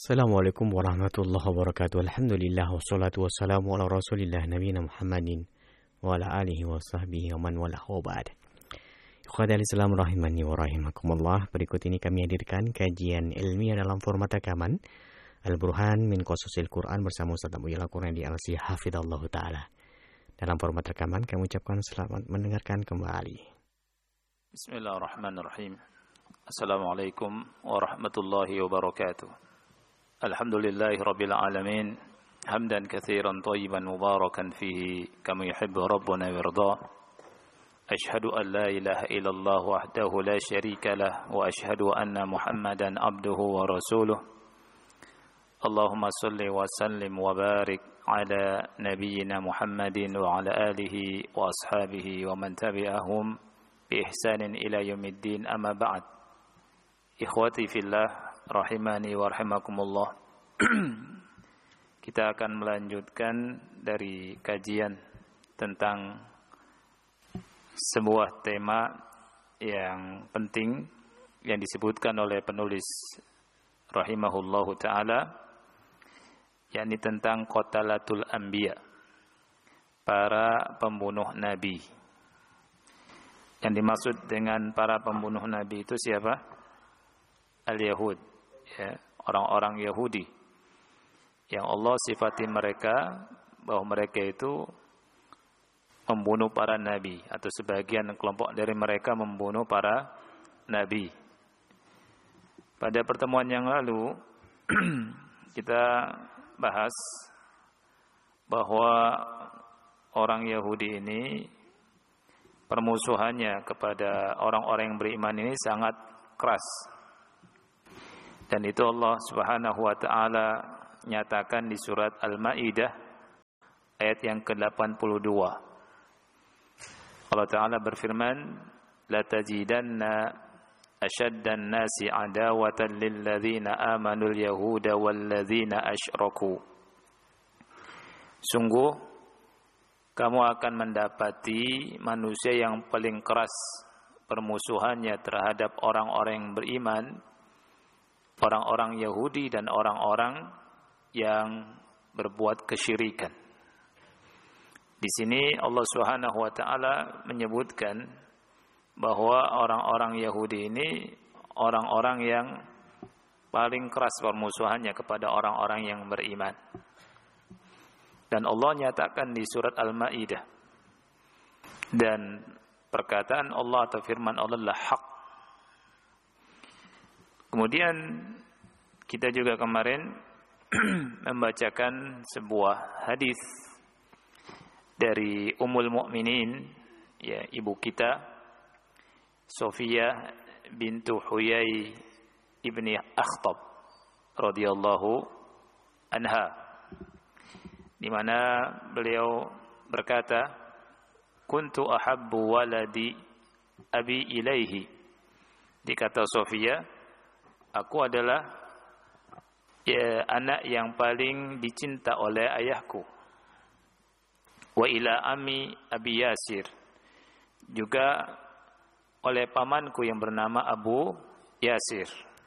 Assalamualaikum warahmatullahi wabarakatuh. Alhamdulillah wassalatu wassalamu ala Rasulillah nabiyina Muhammadin wa ala alihi wa sahbihi wa man walah wa ba'd. Ikhwatal Islam rahimani wa rahimakumullah. Berikut ini kami hadirkan kajian ilmiah dalam format rekaman Al-Burhan min Qasusil Quran bersama Ustaz Mu'il Al-Quran di LC Hafidhallahu Ta'ala. Dalam format rekaman kami ucapkan selamat mendengarkan kembali. Bismillahirrahmanirrahim. Assalamualaikum warahmatullahi wabarakatuh. Alhamdulillahi rabbil alamin. Hamdan katsiran thayyiban mubarakan fihi kama yuhibbu rabbuna wa yarda. Ashhadu an la ilaha illallah wahdahu la syarika lah wa ashhadu anna Muhammadan abduhu wa rasuluh. Allahumma salli wa sallim wa barik ala nabiyyina Muhammadin wa ala alihi wa ashabihi wa man tabi'ahum bi ihsanin ila yaumiddin, amma ba'd. Ikhwati fillah rahimani wa rahimakumullah. Kita akan melanjutkan dari kajian tentang sebuah tema yang penting yang disebutkan oleh penulis rahimahullahu ta'ala, yakni tentang qatalatul anbiya, para pembunuh nabi. Yang dimaksud dengan para pembunuh nabi itu siapa? Al-Yahud, ya, orang-orang Yahudi yang Allah sifati mereka bahwa mereka itu membunuh para nabi, atau sebagian kelompok dari mereka membunuh para nabi. Pada pertemuan yang lalu kita bahas bahwa orang Yahudi ini permusuhannya kepada orang-orang yang beriman ini sangat keras. Dan itu Allah Subhanahu wa taala nyatakan di surat Al-Maidah ayat yang ke-82. Allah taala berfirman, "La tajidanna ashaddan nasi adawatan lil ladzina amanu al-yahuda wal ladzina asyraku." Sungguh kamu akan mendapati manusia yang paling keras permusuhannya terhadap orang-orang yang beriman, orang-orang Yahudi dan orang-orang yang berbuat kesyirikan. Di sini Allah Subhanahu wa taala menyebutkan bahwa orang-orang Yahudi ini orang-orang yang paling keras permusuhannya kepada orang-orang yang beriman. Dan Allah nyatakan di surat Al-Maidah, dan perkataan Allah atau firman Allah adalah hak. Kemudian kita juga kemarin membacakan sebuah hadis dari Ummul Mukminin, ya, ibu kita Sofiyah bintu Huyai ibni Akhtab radhiyallahu anha, di mana beliau berkata, "Kuntu ahabbu waladi abi ilaihi." Dikata Sofiyah, aku adalah anak yang paling dicinta oleh ayahku. Wa ila ami Abi Yasir, juga oleh pamanku yang bernama Abu Yasir.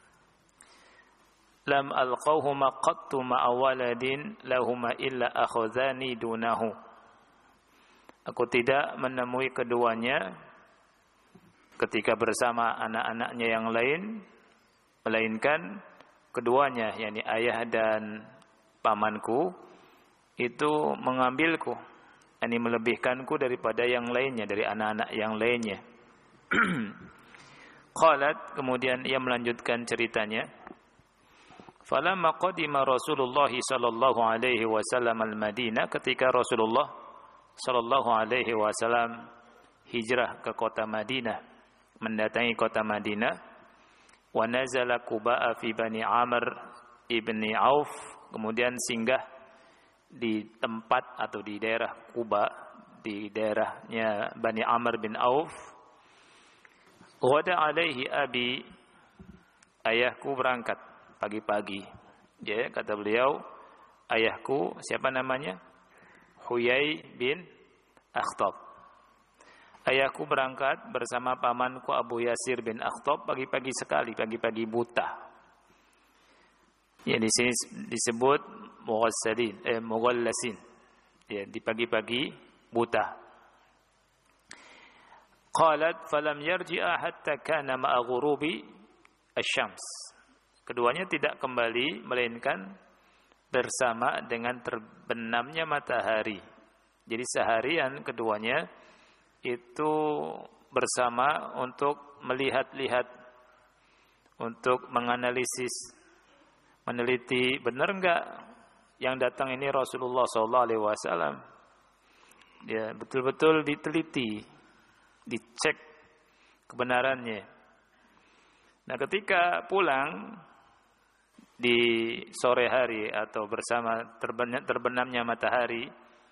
Lam alqawhuma qattu ma'a waladin lahuma illa akhudhani dunahu. Aku tidak menemui keduanya ketika bersama anak-anaknya yang lain, melainkan keduanya, yakni ayah dan pamanku, itu mengambilku, yakni melebihkanku daripada yang lainnya, dari anak-anak yang lainnya. Qalat, kemudian ia melanjutkan ceritanya, falamma qadima Rasulullah sallallahu alaihi wasallam al-Madinah, ketika Rasulullah sallallahu alaihi wasallam hijrah ke kota Madinah, mendatangi kota Madinah, wa nazala Quba fi Bani Amr ibni Auf, kemudian singgah di tempat atau di daerah Quba, di daerahnya Bani Amr bin Auf. Wada alaihi abi, ayahku berangkat pagi-pagi. Ya, kata beliau, ayahku siapa namanya? Huyai bin Akhtab. Ayahku berangkat bersama pamanku Abu Yasir bin Akhtab pagi-pagi sekali, pagi-pagi buta. Yang di sini disebut mughallasin. Ya, di pagi-pagi buta. Qalat falam yarji'a hatta kana ma'a ghurubi asy-syams. Keduanya tidak kembali melainkan bersama dengan terbenamnya matahari. Jadi seharian keduanya itu bersama untuk melihat-lihat, untuk menganalisis, meneliti benar enggak yang datang ini Rasulullah SAW. Ya, betul-betul diteliti, dicek kebenarannya. Nah, ketika pulang di sore hari atau bersama terbenamnya matahari,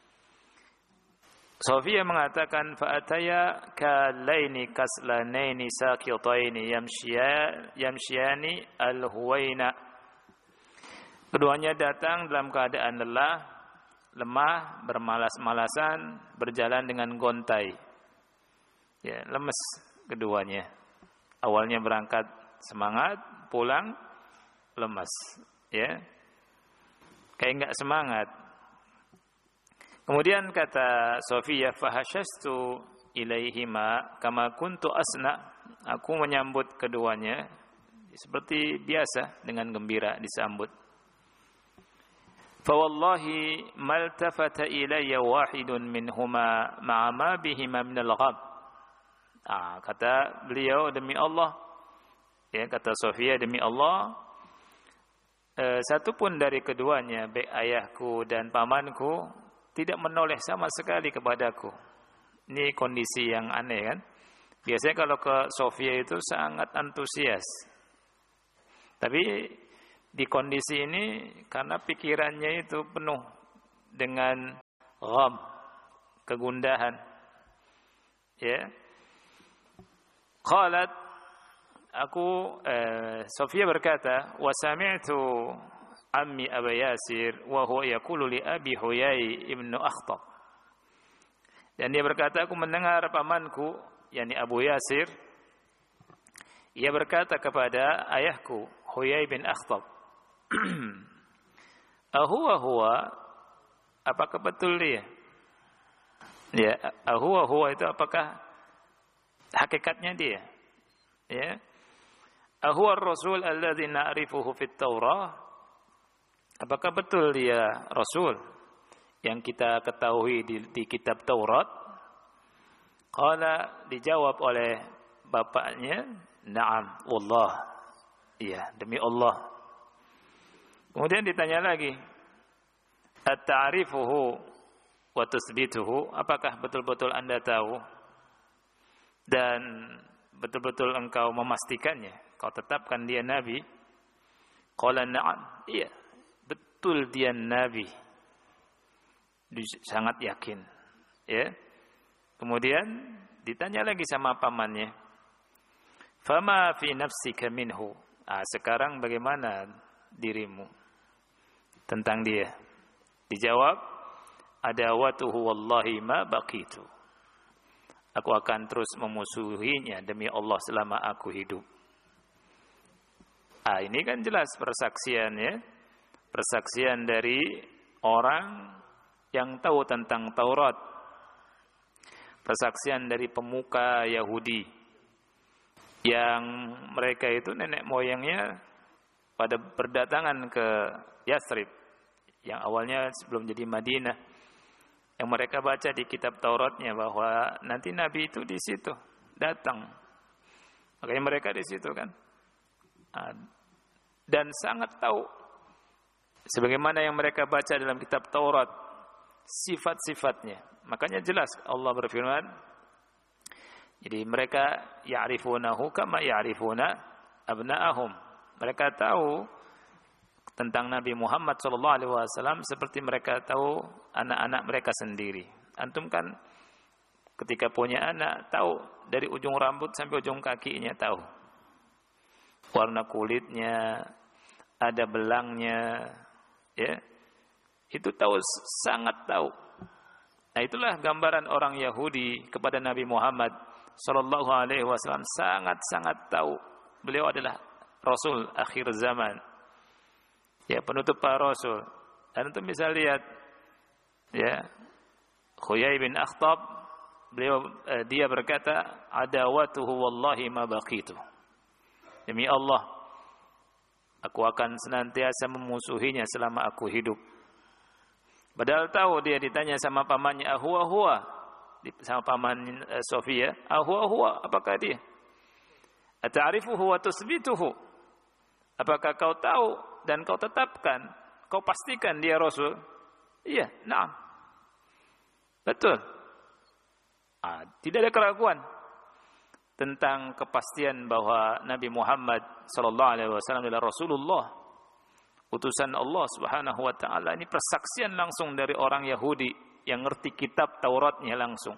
Sofia mengatakan fa'ataya kalaini kaslanaini saqitaini yamshiyani al-huwaina. Keduanya datang dalam keadaan lelah, lemah, bermalas-malasan, berjalan dengan gontai. Ya, lemes keduanya. Awalnya berangkat semangat, pulang lemas, ya. Kayak enggak semangat. Kemudian kata Sofia, fahashastu ilaihima kama kuntu asna. Aku menyambut keduanya seperti biasa, dengan gembira disambut. Fa wallahi maltafata ilayya wahidun minhuma ma'a ma bihima min al-gham. Kata beliau, demi Allah, ya, kata Sofia, demi Allah, satu pun dari keduanya, baik ayahku dan pamanku, tidak menoleh sama sekali kepadaku. Ini kondisi yang aneh, kan? Biasanya kalau ke Sofia itu sangat antusias. Tapi di kondisi ini karena pikirannya itu penuh dengan gham, kegundahan. Ya. Qalat, Sofia berkata, wa sami'tu ammi Abu Yasir wa huwa yaqulu li Abi Huyai ibn Akhtab. Dan dia berkata, aku mendengar pamanku, yakni Abu Yasir, ia berkata kepada ayahku Huyai bin Akhtab, huwa, apakah betul dia? Ya, huwa itu apakah hakikatnya dia? Ya. Ahuwa ar-rasul alladhi na'rifuhu fit Taurah? Apakah betul dia rasul yang kita ketahui di kitab Taurat? Qala, dijawab oleh bapaknya, na'am, wallah. Iya, demi Allah. Kemudian ditanya lagi, at-ta'rifuhu wa tusbituhu? Apakah betul-betul Anda tahu dan betul-betul engkau memastikannya, kau tetapkan dia nabi? Qala na'am, iya, betul dia nabi, sangat yakin, ya. Kemudian ditanya lagi sama pamannya, fama fi nafsika minhu? Sekarang bagaimana dirimu tentang dia? Dijawab, adawatuhu wallahi ma baqitu. Aku akan terus memusuhinya demi Allah selama aku hidup. Ini kan jelas persaksian, ya. Persaksian dari orang yang tahu tentang Taurat. Persaksian dari pemuka Yahudi yang mereka itu nenek moyangnya pada berdatangan ke Yathrib yang awalnya sebelum jadi Madinah. Yang mereka baca di kitab Tauratnya bahwa nanti Nabi itu di situ datang. Makanya mereka di situ, kan. Dan sangat tahu sebagaimana yang mereka baca dalam kitab Taurat sifat-sifatnya. Makanya jelas Allah berfirman, jadi mereka ya'rifunahu kama ya'rifuna abna'ahum. Mereka tahu tentang Nabi Muhammad SAW seperti mereka tahu anak-anak mereka sendiri. Antum kan ketika punya anak tahu dari ujung rambut sampai ujung kakinya tahu. Warna kulitnya, ada belangnya, ya. Itu tahu, sangat tahu. Nah, itulah gambaran orang Yahudi kepada Nabi Muhammad SAW, sangat-sangat tahu. Beliau adalah Rasul akhir zaman. Ya, penutup para rasul. Dan antum bisa lihat ya, Khuyai bin Akhtab, dia berkata, adawatuhu wallahi ma baqitu. Demi Allah, aku akan senantiasa memusuhinya selama aku hidup. Padahal tahu dia ditanya sama pamannya, huwa, sama paman Sofia, huwa, apakah dia? Ata'rifuhu wa tusbituhu? Apakah kau tahu dan kau tetapkan, kau pastikan dia Rasul? Iya, na'am. Betul. Tidak ada keraguan tentang kepastian bahwa Nabi Muhammad sallallahu alaihi wasallam adalah Rasulullah, utusan Allah Subhanahu wa taala. Ini persaksian langsung dari orang Yahudi yang ngerti kitab Tauratnya langsung.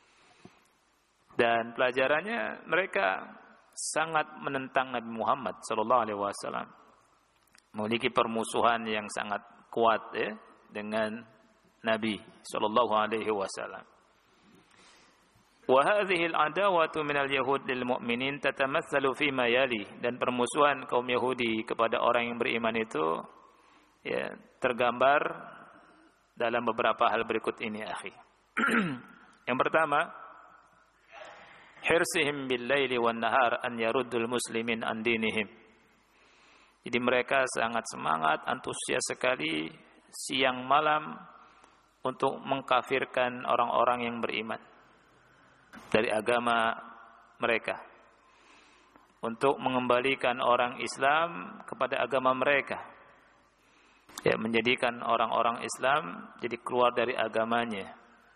Dan pelajarannya, mereka sangat menentang Nabi Muhammad sallallahu alaihi wasallam. Memiliki permusuhan yang sangat kuat ya dengan Nabi sallallahu alaihi wasallam. Wa hadhihi al-adawatu minal yahud lil mu'minin tatamatsalu fi ma yali, dan permusuhan kaum Yahudi kepada orang yang beriman itu ya tergambar dalam beberapa hal berikut ini, akhi. Yang pertama, hirsihim bil laili wan nahar an yaruddul muslimin an dinihim. Jadi mereka sangat semangat, antusias sekali siang malam untuk mengkafirkan orang-orang yang beriman dari agama mereka, untuk mengembalikan orang Islam kepada agama mereka, ya, menjadikan orang-orang Islam jadi keluar dari agamanya.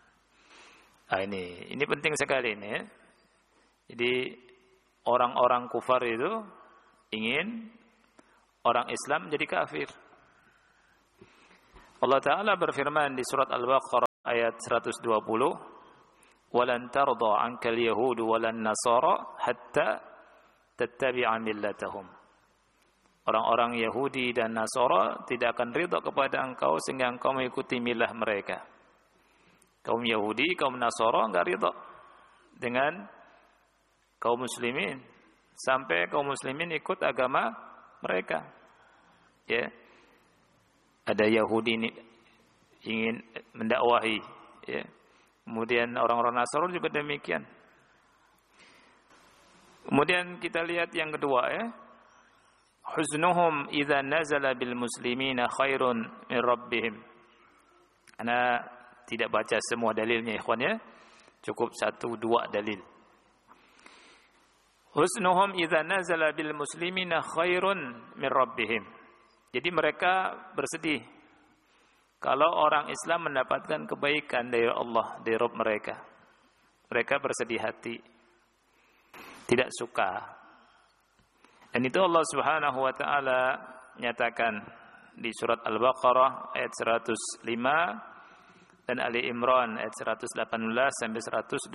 Ini penting sekali ini ya. Jadi orang-orang kufar itu ingin orang Islam jadi kafir. Allah Ta'ala berfirman di surat Al-Baqarah ayat 120, walan tarda ankal yahudu walan nasara hatta tattabi'a millatahum. Orang-orang Yahudi dan Nasara tidak akan ridha kepada engkau sehingga engkau mengikuti milah mereka. Kaum Yahudi, kaum Nasara enggak ridha dengan kaum muslimin sampai kaum muslimin ikut agama mereka. Ya. Ada Yahudi ini ingin mendakwahi, ya. Kemudian orang-orang Nasrani juga demikian. Kemudian kita lihat yang kedua ya. Huznuhum idza nazala bil muslimina khairun min rabbihim. Ana tidak baca semua dalilnya ikhwan ya. Cukup 1-2 dalil. Huznuhum idza nazala bil muslimina khairun min rabbihim. Jadi mereka bersedih kalau orang Islam mendapatkan kebaikan dari Allah, dari Rabb mereka. Mereka bersedih hati, tidak suka. Dan itu Allah Subhanahu wa taala nyatakan di surat Al-Baqarah ayat 105 dan Ali Imran ayat 118 sampai 120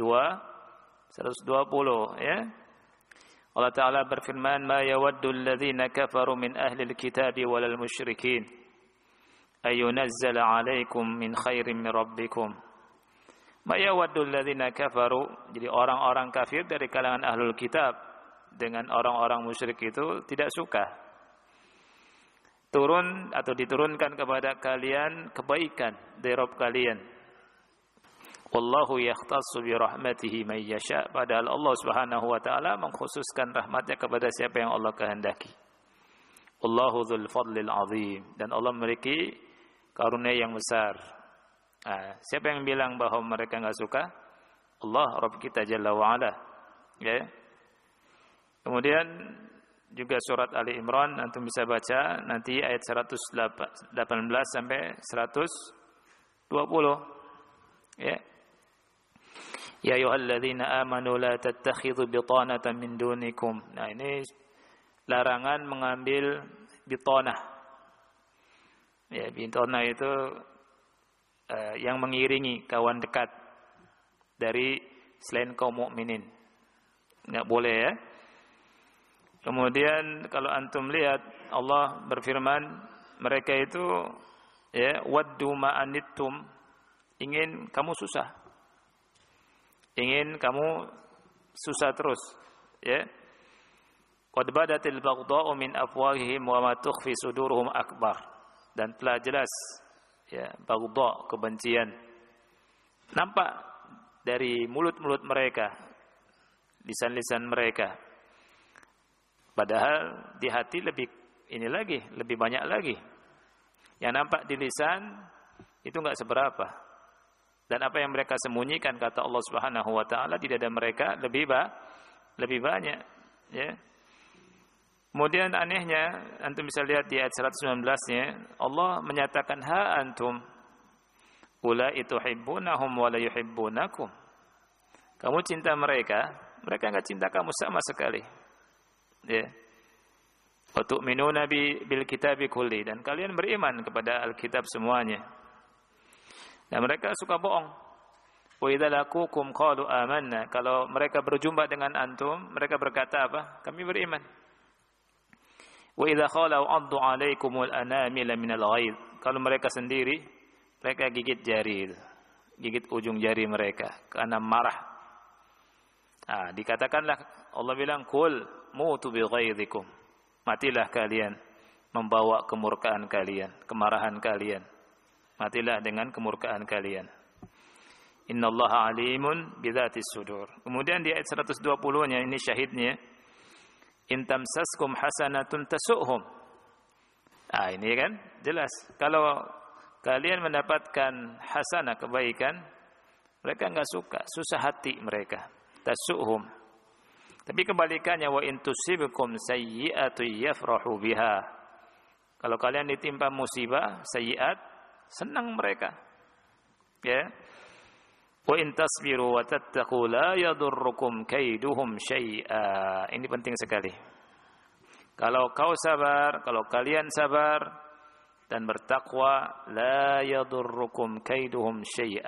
ya. Allah Ta'ala berfirman, ma yawaddu alladhina kafaru min ahli al-kitabi walal musyrikin ayunazzala alaikum min khairin min rabbikum. Ma yawaddu alladhina kafaru, jadi orang-orang kafir dari kalangan ahlul kitab dengan orang-orang musyrik itu tidak suka turun atau diturunkan kepada kalian kebaikan dari Rabb kalian. Wallahu yakhtassu bi rahmatihi may yasha, padahal Allah Subhanahu wa taala mengkhususkan rahmatnya kepada siapa yang Allah kehendaki. Wallahu dzul fadlil azim, dan Allah memiliki karunia yang besar. Siapa yang bilang bahwa mereka enggak suka? Allah Rabb kita Jalla wa Ala. Ya. Kemudian juga surat Ali Imran antum bisa baca nanti ayat 118 sampai 120. Ya. Ya ayyuhalladzina amanu la tattakhidhu bitanatan min dunikum. Nah, ini larangan mengambil bitanah. Ya, bitanah itu yang mengiringi kawan dekat dari selain kaum mukminin. Enggak boleh ya. Kemudian kalau antum lihat Allah berfirman, mereka itu ya waddu ma anittum, ingin kamu susah. Ingin kamu susah terus, ya. Qad badatil baghdha'u min afwahihim wa ma tukhfi suduruhum akbar. Dan telah jelas ya baghdha, kebencian, nampak dari mulut-mulut mereka, lisan-lisan mereka. Padahal di hati lebih lebih banyak lagi. Yang nampak di lisan itu enggak seberapa. Dan apa yang mereka sembunyikan, kata Allah Subhanahu wa taala, di dada mereka lebih banyak, ya. Kemudian anehnya, antum bisa lihat di ayat 119-nya, Allah menyatakan ha antum ulai tuhibbunahum wa la yuhibbunakum. Kamu cinta mereka, mereka enggak cinta kamu sama sekali. Ya. Wa tu'minuna bil kitabi kulli, dan kalian beriman kepada Alkitab semuanya. Dan mereka suka bohong. Wa idza laqukum qalu amanna. Kalau mereka berjumpa dengan antum, mereka berkata apa? Kami beriman. Wa idza khalau addu 'alaikumul anamila minal ghaid. Kalau mereka sendiri, mereka gigit jari, gigit ujung jari mereka karena marah. Dikatakanlah, Allah bilang, "Qul mutu bi ghaidzikum." Matilah kalian membawa kemurkaan kalian, kemarahan kalian. Matilah dengan kemurkaan kalian. Innallaha alimun bidzatis sudur. Kemudian di ayat 120-nya, ini syahidnya, in tamsaskum hasanatun tasu'hum. Ini kan jelas. Kalau kalian mendapatkan hasanah, kebaikan, mereka enggak suka, susah hati mereka. Tasu'hum. Tapi kebalikannya, wa in tusibkum sayyi'atu yafrahu biha. Kalau kalian ditimpa musibah, sayyi'at, senang mereka. Ya. Wa in tasbiru wa tattaqu la yadurrukum kaiduhum syai'a. Ini penting sekali. Kalau kalian sabar dan bertakwa, la yadurrukum kaiduhum syai'a.